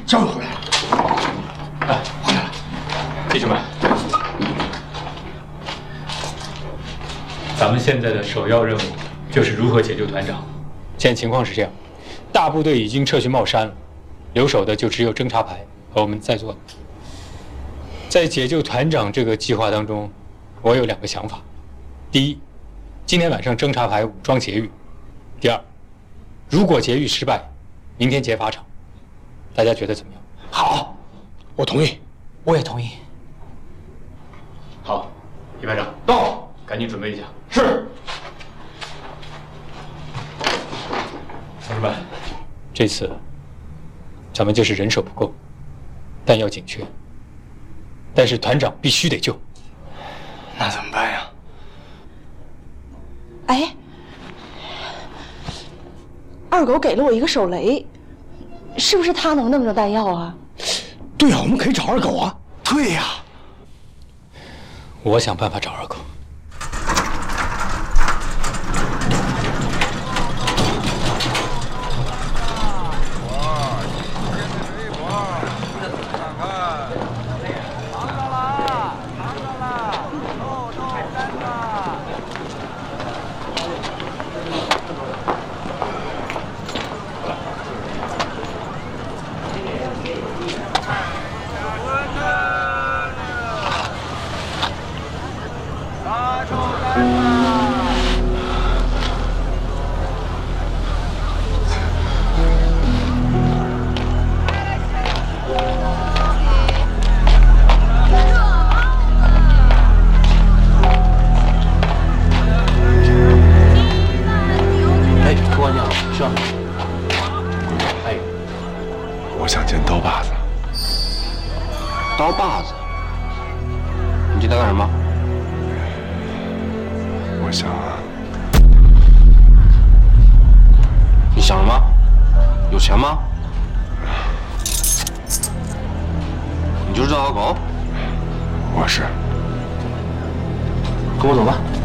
教委回来了。 哎，回来了，弟兄们，咱们现在的首要任务就是如何解救团长。现在情况是这样，大部队已经撤去帽山了，留守的就只有侦察排和我们在座的。在解救团长这个计划当中，我有2个想法：第一，今天晚上侦察排武装劫狱；第二，如果劫狱失败，明天劫法场。大家觉得怎么样？ 好，我同意。 我也同意。 好，李排长到， 赶紧准备一下。 是。 同志们，这次咱们就是人手不够，弹药紧缺，但是团长必须得救。 那怎么办呀？ 哎，二狗给了我一个手雷，是不是他能弄着弹药啊？ 对呀，我们可以找二狗啊。对呀。 我想办法找二狗。 刀把子，你进来干什么？ 我想啊， 你想了吗？有钱吗？你就是这条狗？ 我是。 跟我走吧。